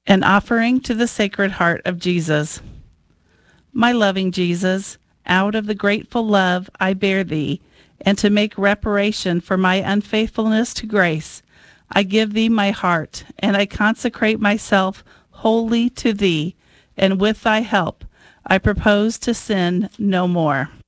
An offering to the Sacred Heart of Jesus. My loving Jesus, out of the grateful love I bear thee, and to make reparation for my unfaithfulness to grace, I give thee my heart, and I consecrate myself wholly to thee, and with thy help I propose to sin no more.